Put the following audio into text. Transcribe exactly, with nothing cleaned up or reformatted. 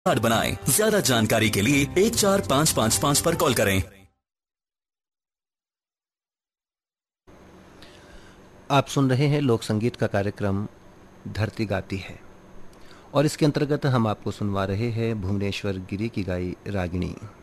Card बनाएं। ज्यादा जानकारी के लिए एक चार पाँच पाँच पाँच पर कॉल करें। आप सुन रहे हैं लोक संगीत का कार्यक्रम धरती गाती है और इसके अंतर्गत हम आपको सुनवा रहे हैं भुवनेश्वर गिरी की गाई रागिणी।